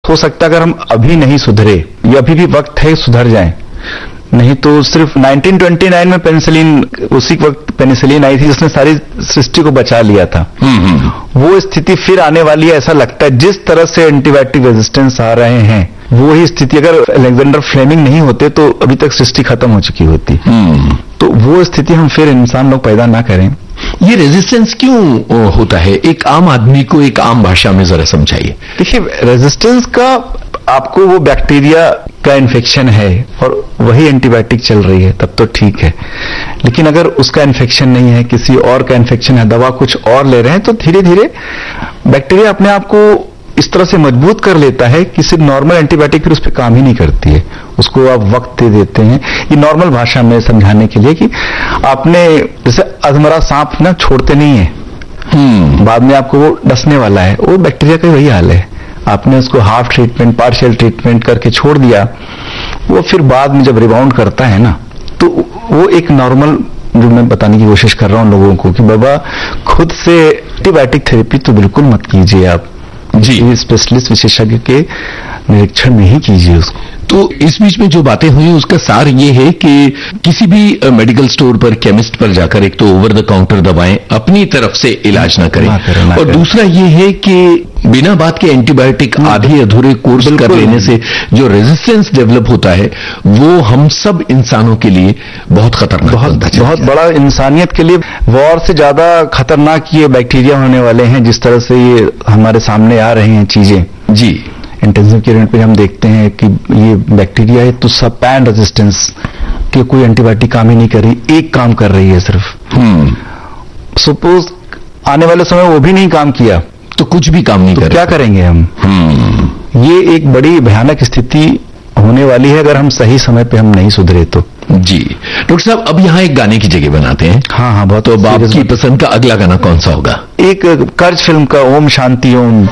हो सकता है अगर हम अभी नहीं सुधरे, या अभी भी वक्त है सुधर जाएं, नहीं तो सिर्फ 1929 में पेनिसिलिन, उसी वक्त पेनिसिलिन आई थी जिसने सारी सृष्टि को बचा लिया था। वो स्थिति फिर आने वाली है ऐसा लगता है। जिस तरह से एंटीबायोटिक रेजिस्टेंस आ रहे हैं, वो ही स्थिति अगर अलेक्जेंडर फ्लेमिंग नहीं होते तो अभी तक सृष्टि खत्म हो चुकी होती। तो वो स्थिति हम फिर इंसान लोग पैदा ना करें। ये रेजिस्टेंस क्यों होता है? एक आम आदमी को एक आम भाषा में जरा समझाइए। देखिए, रेजिस्टेंस का आपको वो बैक्टीरिया का इन्फेक्शन है और वही एंटीबायोटिक चल रही है, तब तो ठीक है। लेकिन अगर उसका इन्फेक्शन नहीं है, किसी और का इन्फेक्शन है, दवा कुछ और ले रहे हैं, तो धीरे धीरे बैक्टीरिया अपने आप को इस तरह से मजबूत कर लेता है कि सिर्फ नॉर्मल एंटीबायोटिक फिर उस पर काम ही नहीं करती है। उसको आप वक्त दे देते हैं। ये नॉर्मल भाषा में समझाने के लिए कि आपने जैसे अधमरा सांप ना छोड़ते नहीं है, बाद में आपको वो डसने वाला है, वो बैक्टीरिया का वही हाल है। आपने उसको हाफ ट्रीटमेंट, पार्शियल ट्रीटमेंट करके छोड़ दिया, वो फिर बाद में जब रिबाउंड करता है ना, तो वो एक नॉर्मल, जो मैं बताने की कोशिश कर रहा हूं लोगों को कि बाबा खुद से एंटीबायोटिक थेरेपी तो बिल्कुल मत कीजिए आप जी, स्पेशलिस्ट विशेषज्ञ के निरीक्षण में ही कीजिए उसको। तो इस बीच में जो बातें हुई उसका सार ये है कि किसी भी मेडिकल स्टोर पर, केमिस्ट पर जाकर एक तो ओवर द काउंटर दवाएं अपनी तरफ से इलाज ना करें, और दूसरा ये है कि बिना बात के एंटीबायोटिक आधे अधूरे कोर्स कर लेने से जो रेजिस्टेंस डेवलप होता है वो हम सब इंसानों के लिए बहुत खतरनाक, बहुत बड़ा, इंसानियत के लिए वॉर से ज्यादा खतरनाक ये बैक्टीरिया होने वाले हैं। जिस तरह से ये हमारे सामने आ रही हैं चीजें जी, इंटेंसिव केयर यूनिट पे हम देखते हैं कि ये बैक्टीरिया है तो सब पैन रेजिस्टेंस के कोई एंटीबायोटिक काम ही नहीं कर रही, एक काम कर रही है सिर्फ। सपोज आने वाले समय वो भी नहीं काम किया तो कुछ भी काम नहीं तो क्या करेंगे हम? ये एक बड़ी भयानक स्थिति होने वाली है अगर हम सही समय पे हम नहीं सुधरे तो। जी डॉक्टर साहब, अब यहाँ एक गाने की जगह बनाते हैं। हाँ, बहुत। तो बाप की पसंद का अगला गाना कौन सा होगा? एक कर्ज फिल्म का ओम शांति ओम।